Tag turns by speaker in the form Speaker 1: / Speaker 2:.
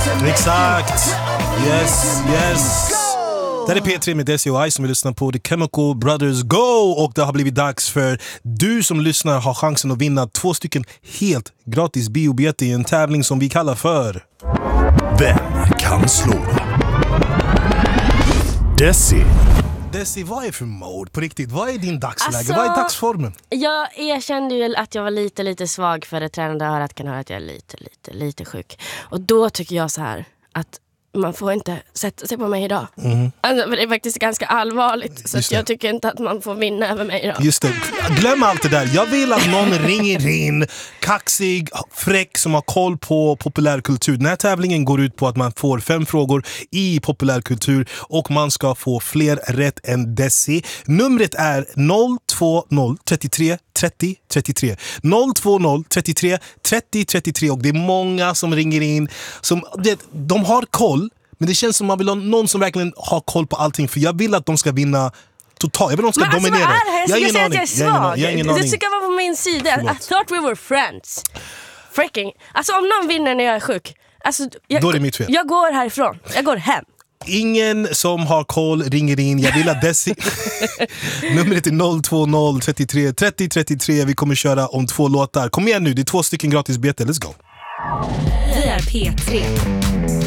Speaker 1: Exakt. Yes. Det är P3 med Desi och I som vi lyssnar på The Chemical Brothers Go. Och det har blivit dags för du som lyssnar har chansen att vinna 2 stycken helt gratis biobiljetter i en tävling som vi kallar för
Speaker 2: Vem kan slå?
Speaker 1: Desi, vad är för mode på riktigt? Vad är din dagsläge?
Speaker 3: Alltså,
Speaker 1: vad är dagsformen?
Speaker 3: Jag erkände ju att jag var lite svag för det tränande örat kan höra att jag är lite sjuk. Och då tycker jag så här att man får inte sätta sig på mig idag. Alltså, det är faktiskt ganska allvarligt. Så att jag tycker inte att man får vinna över mig idag.
Speaker 1: Just det, glöm allt det där. Jag vill att någon ringer in kaxig, fräck som har koll på populärkultur. Den här tävlingen går ut på att man får 5 frågor i populärkultur och man ska få fler rätt än Desi. Numret är 020 33 30 33. 020 33 30 33 och det är många som ringer in som de har koll, men det känns som man vill ha någon som verkligen har koll på allting, för jag vill att de ska vinna totalt. Jag vill att de ska dominera.
Speaker 3: Vad är det här? Jag ska säga att jag är svag.
Speaker 1: Jag
Speaker 3: Du ska vara på min sida. I thought we were friends. Freaking. Alltså om någon vinner när jag är sjuk, alltså,
Speaker 1: då är det mitt fel.
Speaker 3: Jag går härifrån. Jag går hem.
Speaker 1: Ingen som har koll ringer in. Jag vill att Desi numret är 020 33 30 33. Vi kommer köra om 2 låtar. Kom igen nu, det är 2 stycken gratis biljetter. Let's go.
Speaker 4: Vi är P3.